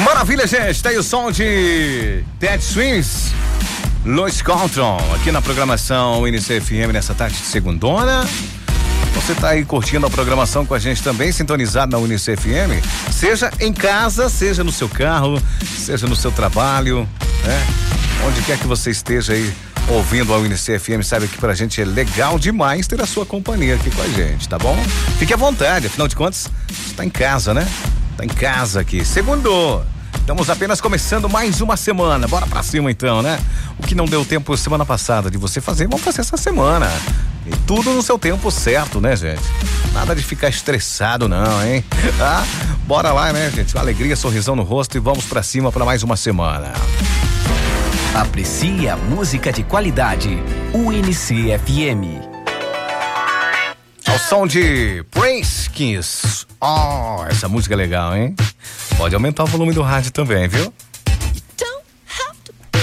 Maravilha, gente. Tá aí o som de Dead Swings, Louis Coltrane, aqui na programação UNC FM nessa tarde de segundona. Você tá aí curtindo a programação com a gente também, sintonizado na UNC FM, seja em casa, seja no seu carro, seja no seu trabalho, né? Onde quer que você esteja aí ouvindo a UNC FM, sabe que pra gente é legal demais ter a sua companhia aqui com a gente, tá bom? Fique à vontade, afinal de contas, você tá em casa, né? Tá em casa aqui, segundou. Estamos apenas começando mais uma semana. Bora pra cima então, né? O que não deu tempo semana passada de você fazer, vamos fazer essa semana. E tudo no seu tempo certo, né, gente? Nada de ficar estressado não, hein? Tá? Bora lá, né, gente? Com alegria, sorrisão no rosto e vamos pra cima pra mais uma semana. Aprecie a música de qualidade. UNC FM. Ao som de Prince Kiss. Oh, essa música é legal, hein? Pode aumentar o volume do rádio também, viu?